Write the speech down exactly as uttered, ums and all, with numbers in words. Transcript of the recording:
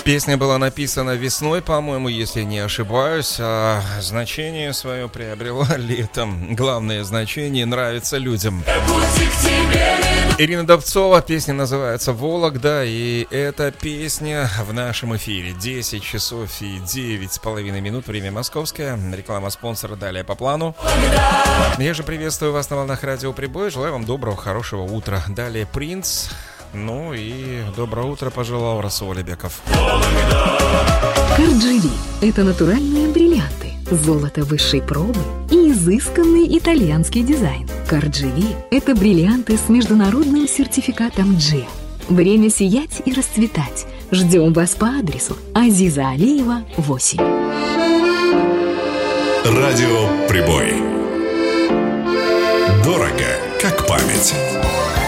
Песня была написана весной, по-моему, если не ошибаюсь, а значение свое приобрела летом. Главное значение — нравится людям. Ирина Дубцова, песня называется «Вологда», и эта песня в нашем эфире. десять часов и девять с половиной минут, время московское. Реклама спонсора далее по плану. Я же приветствую вас на волнах радио Прибой. Желаю вам доброго, хорошего утра. Далее «Принц». Ну и доброе утро пожелал Расул Алибеков. Кардживи – это натуральные бриллианты, золото высшей пробы и изысканный итальянский дизайн. Кардживи – это бриллианты с международным сертификатом джи. Время сиять и расцветать. Ждем вас по адресу Азиза Алиева, восемь. Радио Прибой. Дорого, как память.